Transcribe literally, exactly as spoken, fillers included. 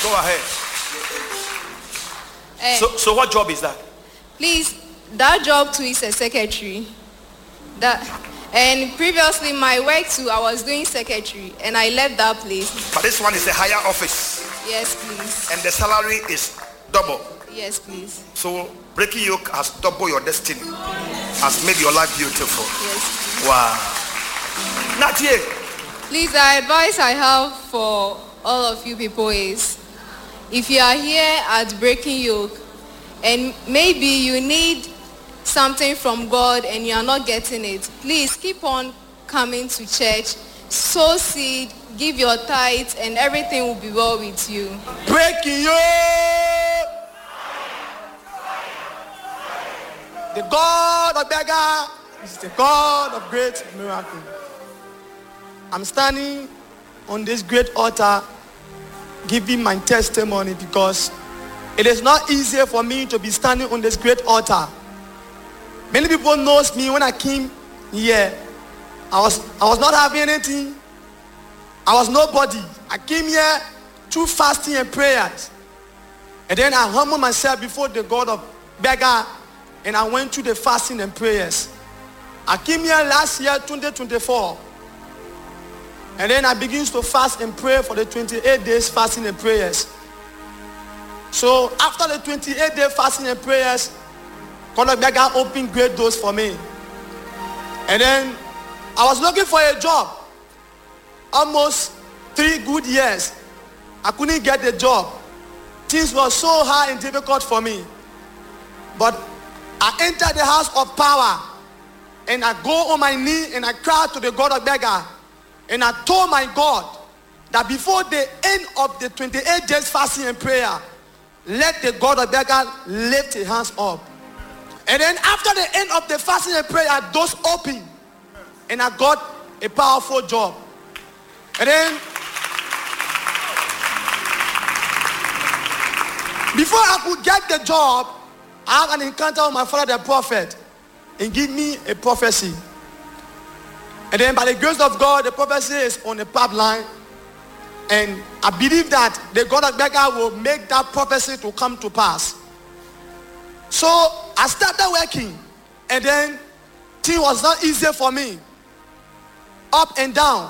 Go ahead. Uh, so, so what job is that? Please, that job too is a secretary. That, and previously my work too, I was doing secretary, and I left that place. But this one is a higher office. Yes, please. And the salary is double. Yes, please. So breaking yoke has doubled your destiny. Has made your life beautiful. Yes. Wow. Not yet. Please, the advice I have for all of you people is, if you are here at Breaking Yoke and maybe you need something from God and you are not getting it, please keep on coming to church, sow seed, give your tithes, and everything will be well with you. Breaking Yoke! The God of beggar is the God of great miracle. I'm standing on this great altar giving my testimony because it is not easy for me to be standing on this great altar. Many people knows me when I came here. I was I was not having anything. I was nobody. I came here through fasting and prayers. And then I humbled myself before the God of beggar, and I went through the fasting and prayers. I came here last year, twenty twenty-four. And then I began to fast and pray for the twenty-eight days fasting and prayers. So after the twenty-eight day fasting and prayers, God of beggar opened great doors for me. And then I was looking for a job. Almost three good years. I couldn't get the job. Things were so hard and difficult for me. But I entered the house of power. And I go on my knee and I cry to the God of beggar. And I told my God that before the end of the twenty-eight days fasting and prayer, let the God of beggar lift his hands up. And then after the end of the fasting and prayer, doors opened. And I got a powerful job. And then, before I could get the job, I had an encounter with my father, the prophet, and give me a prophecy. And then by the grace of God, the prophecy is on the pipeline. And I believe that the God of beggar will make that prophecy to come to pass. So I started working. And then things was not easy for me. Up and down.